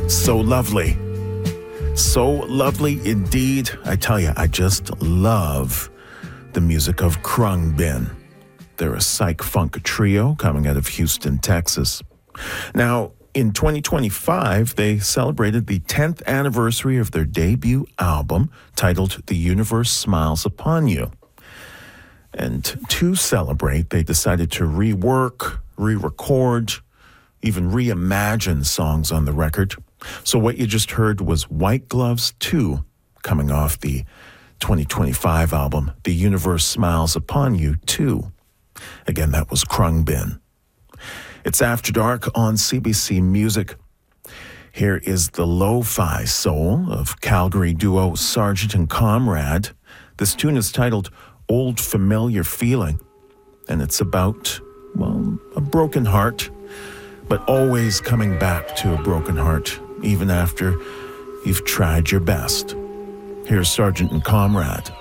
So lovely. So lovely indeed. I tell you, I just love the music of Khruangbin. They're a psych funk trio coming out of Houston, Texas. Now, in 2025, they celebrated the 10th anniversary of their debut album titled The Universe Smiles Upon You. And to celebrate, they decided to rework, re-record, even reimagine songs on the record. So what you just heard was White Gloves 2, coming off the 2025 album, The Universe Smiles Upon You 2. Again, that was Khruangbin. It's After Dark on CBC Music. Here is the lo-fi soul of Calgary duo Sargent and Comrade. This tune is titled Old Familiar Feeling, and it's about, well, a broken heart, but always coming back to a broken heart, even after you've tried your best. Here's Sargent and Comrade.